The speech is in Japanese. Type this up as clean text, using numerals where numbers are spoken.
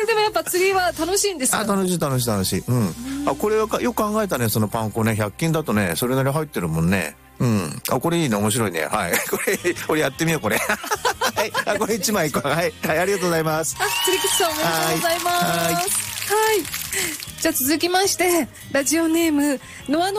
でもやっぱ釣りは楽しいんですか？ 楽しい。うん。これはよく考えたね、そのパン粉ね。100均だとね、それなり入ってるもんね。うん。これいいね、面白いね。はい。これやってみよう、これ。はい。これ1枚。はい。ありがとうございます。 釣り口さんおめでとうございます。はい。じゃあ続きまして、ラジオネーム、ノアノ